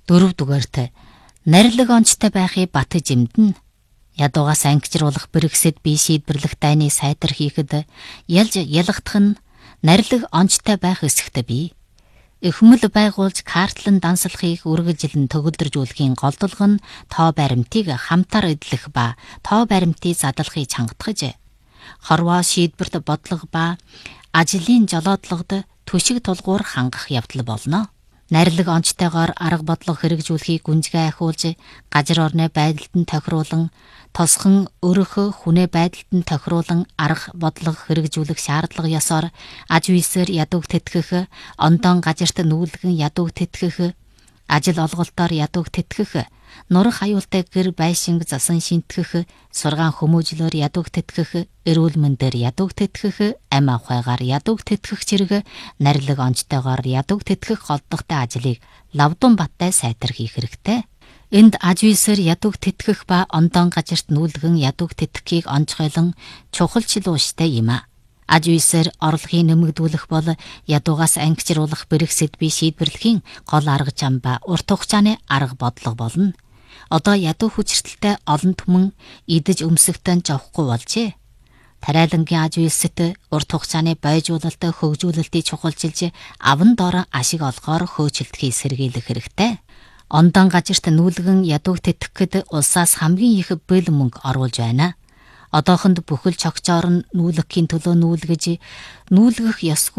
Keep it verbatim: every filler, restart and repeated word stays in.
Дөрөвдүгээрт нарилэг онцтой байхыг батж эмдэн. Ядуугаас ангижруулах бэрхсэд бие шийдвэрлэх дайны сайтар хийхэд ялж ялгдах нь нарилэг онцтой байх эсэхтэй бий. Эхмэл байгуулж картлан данслахыг үргэлжлэн төгөлдржүүлэхийн голдолго нь тоо баримтыг хамтаар эдлэх ба тоо баримтыг задлахыг чангатгаж, хорвоо шийдвэрт бодлого ба ажлын жолоодлогод түшиг тулгуур хангах явдал болно. Нарилэг онцтойгоор арга бодлого хэрэгжүүлэхийг гүнзгий ахиулж, газар орны байдалд нь тохируулан, тосхон өрөөхөө хүнээ байдалд нь тохируулан арга бодлого хэрэгжүүлэх шаардлага ёсоор аж үйлсээр ядууг тэтгэх, ондоон газарт нүүлгэн ядууг тэтгэх, ажил олголтоор ядууг тэтгэх, нурах аюултай гэр байшинг засан шинтгэх, сургаан хүмүүжлөөр ядууг тэтгэх, эрүүл мэндээр ядууг тэтгэх, амь ахуйгаар ядууг тэтгэх зэрэг нарилэг онцтойгоор ядууг тэтгэх голдохтой ажлыг лавдун баттай сайтар хийх хэрэгтэй. Энд аж үйлсээр ядууг тэтгэх ба ондоон газарт нүүлгэн ядууг тэтгэхийг онцгойлон чухалчлууштай юм а. Аж үйлсээр орлогыг нэмэгдүүлэх бол ядуугаас ангижруулах бэрхсэд бие шийдвэрлэхийн гол арга зам ба урт хугацааны арга бодлого болно. Одоо ядуу хүчирхэлтэй олон түмэн идэж өмсөхтөн жавхгүй болжээ. Тариалангийн аж үйлсэд урт хугацааны бойжуулалт хөгжүүлэлтийг чухалчилж аван дорон ашиг олгоор хөөцөлдөхийг сэргийлэх хэрэгтэй. Ондоон газарт нүүлгэн ядууг тэтгэхэд улсаас хамгийн их бэл мөнгө оруулж байна. Одоохонд бүхэл цогцоор нь нүүлгэхийн төлөө нүүлгэж, нүүлгэх ёсгүй